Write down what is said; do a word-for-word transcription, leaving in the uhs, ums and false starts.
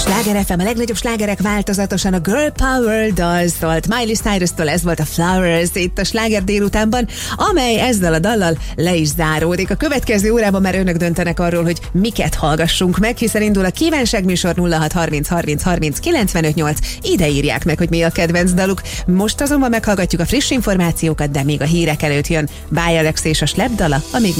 Sláger ef em, a legnagyobb slágerek változatosan a Girl Power dal szólt. Miley Cyrus-tól ez volt a Flowers itt a Sláger délutánban, amely ezzel a dallal le is záródik. A következő órában már önök döntenek arról, hogy miket hallgassunk meg, hiszen indul a kívánságműsor nulla hat harminc harminc harminc kilencvenöt nyolc. Ide írják meg, hogy mi a kedvenc daluk. Most azonban meghallgatjuk a friss információkat, de még a hírek előtt jön Báj Alex és a Slepdala, amíg